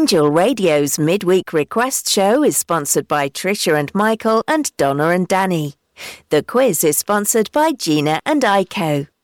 Angel Radio's midweek request show is sponsored by Trisha and Michael and Donna and Danny. The quiz is sponsored by Gina and Aiko.